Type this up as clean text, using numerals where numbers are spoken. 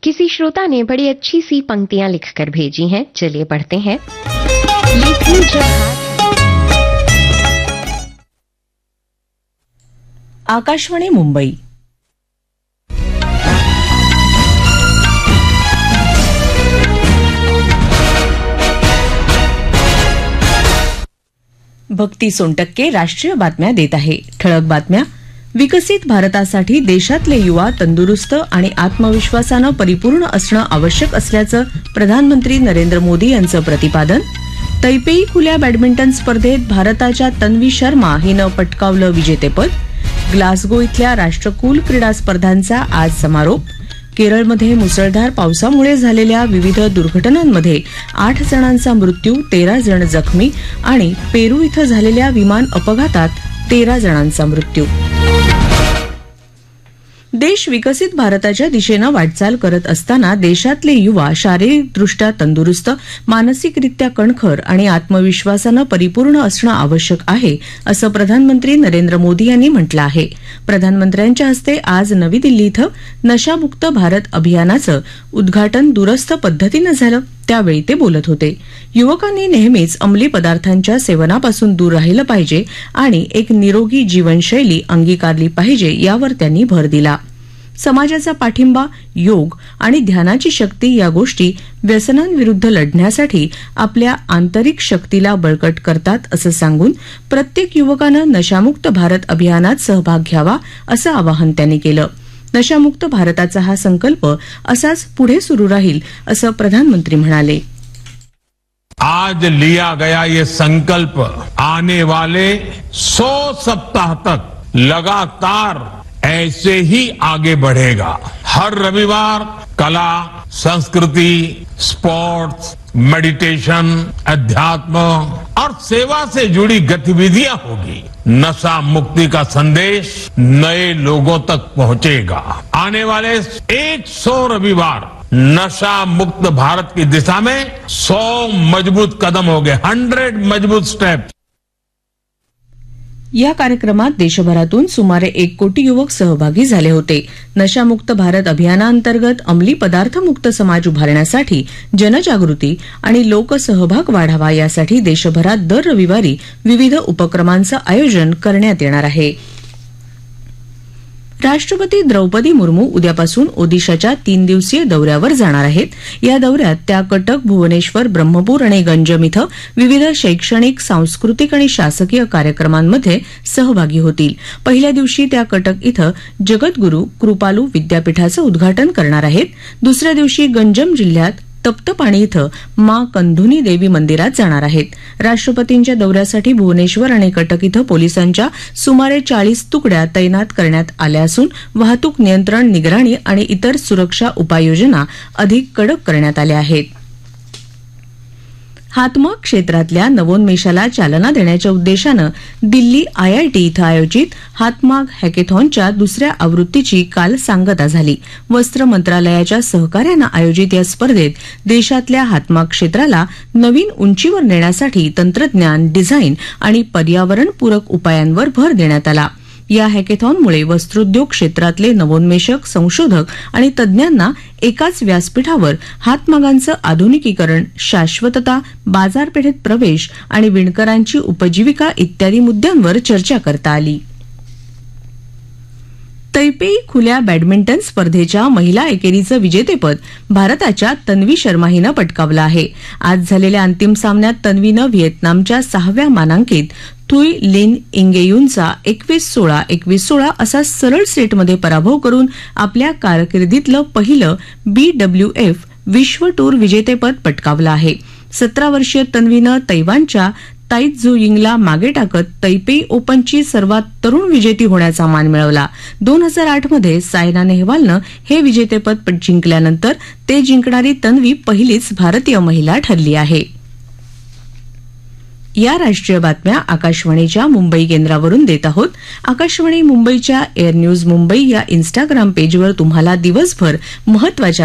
किसी श्रोता ने बड़ी अच्छी सी पंक्तियां लिखकर भेजी हैं, चलिए पढ़ते हैं। लेखनी जहाज। आकाशवाणी मुंबई। भक्ती सोनटक्के राष्ट्रीय बातम्या देत आहे। ठळक बातम्या। विकसित भारतासाठी देशातले युवा तंदुरुस्त आणि आत्मविश्वासानं परिपूर्ण असणं आवश्यक असल्याचं प्रधानमंत्री नरेंद्र मोदी यांचं प्रतिपादन। तैपेई खुल्या बॅडमिंटन स्पर्धेत भारताच्या तन्वी शर्मा हिनं पटकावलं विजेतेपद। ग्लासगो इथल्या राष्ट्रकुल क्रीडा स्पर्धांचा आज समारोप। केरळमध्ये मुसळधार पावसामुळे झालेल्या विविध दुर्घटनांमध्ये 8 जणांचा मृत्यू, 13 जण जखमी आणि पेरू इथं झालेल्या विमान अपघातात 13 जणांचा मृत्यू। देश विकसित भारताच्या दिशेनं वाटचाल करत असताना देशातले युवा शारीरिकदृष्ट्या तंदुरुस्त, मानसिकरित्या कणखर आणि आत्मविश्वासानं परिपूर्ण असणं आवश्यक आहे, असं प्रधानमंत्री नरेंद्र मोदी यांनी म्हटलं आहे। प्रधानमंत्र्यांच्या हस्ते आज नवी दिल्ली इथं नशामुक्त भारत अभियानाचं उद्घाटन दूरस्थ पद्धतीनं झालं, त्यावेळी ते बोलत होते। युवकांनी नेहमीच अंमली पदार्थांच्या सेवनापासून दूर राहिलं पाहिजे आणि एक निरोगी जीवनशैली अंगीकारली पाहिजे, यावर त्यांनी भर दिला। समाजाचा पाठिंबा, योग आणि ध्यानाची शक्ती या गोष्टी व्यसनांविरुद्ध लढण्यासाठी आपल्या आंतरिक शक्तीला बळकट करतात, असं सांगून प्रत्येक युवकानं नशामुक्त भारत अभियानात सहभाग घ्यावा, असं आवाहन त्यांनी केलं। नशामुक्त भारताचा हा संकल्प असाच पुढे सुरू राहील, असं प्रधानमंत्री म्हणाले। आज लिया गया ये संकल्प आने वाले 100 सप्ताह तक लगातार ऐसे ही आगे बढ़ेगा। हर रविवार कला, संस्कृति, स्पोर्ट्स, मेडिटेशन, अध्यात्म और सेवा से जुड़ी गतिविधियां होगी। नशा मुक्ति का संदेश नए लोगों तक पहुंचेगा। आने वाले 100 रविवार नशा मुक्त भारत की दिशा में 100 मजबूत कदम होंगे, 100 मजबूत स्टेप। या कार्यक्रमात देशभरातून सुमारे 1 कोटी युवक सहभागी झाले होते। नशामुक्त भारत अभियानाअंतर्गत अंमली पदार्थमुक्त समाज उभारण्यासाठी जनजागृती आणि लोकसहभाग वाढावा, यासाठी देशभरात दर रविवारी विविध उपक्रमांचं आयोजन करण्यात येणार आहे। राष्ट्रपती द्रौपदी मुर्मू उद्यापासून ओदिशाच्या 3 दिवसीय दौऱ्यावर जाणार आहेत। या दौऱ्यात त्या कटक, भुवनेश्वर, ब्रह्मपूर आणि गंजम इथं विविध शैक्षणिक, सांस्कृतिक आणि शासकीय कार्यक्रमांमध्ये सहभागी होतील। पहिल्या दिवशी त्या कटक इथं जगद्गुरू कृपालू विद्यापीठाचं उद्घाटन करणार आहेत। दुसऱ्या दिवशी गंजम जिल्ह्यात तप्तपाणी इथं मां कंधुनी देवी मंदिरात जाणार आहेत। राष्ट्रपतींच्या दौऱ्यासाठी भुवनेश्वर आणि कटक इथं पोलिसांच्या सुमारे 40 तुकड्या तैनात करण्यात आल्या असून वाहतूक नियंत्रण, निगराणी आणि इतर सुरक्षा उपाययोजना अधिक कडक करण्यात आल्या आहेत। हातमाग क्षेत्रातल्या नवोन्मेषाला चालना देण्याच्या उद्देशानं दिल्ली IIT इथं आयोजित हातमाग हॅकेथॉनच्या दुसऱ्या आवृत्तीची काल सांगता झाली। वस्त्र मंत्रालयाच्या सहकार्यानं आयोजित या स्पर्धेत देशातल्या हातमाग क्षेत्राला नवीन उंचीवर नेण्यासाठी तंत्रज्ञान, डिझाईन आणि पर्यावरणपूरक उपायांवर भर देण्यात आला। या हॅकेथॉनमुळे वस्त्रोद्योग क्षेत्रातले नवोन्मेषक, संशोधक आणि तज्ज्ञांना एकाच व्यासपीठावर हातमागांचं आधुनिकीकरण, शाश्वतता, बाजारपेठेत प्रवेश आणि विणकरांची उपजीविका इत्यादी मुद्द्यांवर चर्चा करता आली। तैपेई खुल्या बॅडमिंटन स्पर्धेच्या महिला एकेरीचं विजेतेपद भारताच्या तन्वी शर्मा हिनं पटकावलं आहे। आज झालेल्या अंतिम सामन्यात तन्वीनं व्हिएतनामच्या 6व्या मानांकित थुई लिन इंगेयुनचा 21-16, 21-16 असा सरळ सेटमध्ये पराभव करून आपल्या कारकिर्दीतलं पहिलं BWF विश्व टूर विजेतेपद पटकावलं आहे। 17 वर्षीय तन्वीनं तैवानच्या ताई झू यिंगला मागे टाकत तैपेई ओपनची सर्वात तरुण विजेती होण्याचा मान मिळवला। 2008 मध्ये सायना नेहवालनं हे विजेतेपद जिंकल्यानंतर ते जिंकणारी तन्वी पहिलीच भारतीय महिला ठरली आहे। या राष्ट्रीय बातम्या आकाशवाणीच्या मुंबई केंद्रावरून देत आहोत। आकाशवाणी मुंबईच्या एअर न्यूज मुंबई या इन्स्टाग्राम पेजवर तुम्हाला दिवसभर महत्त्वाच्या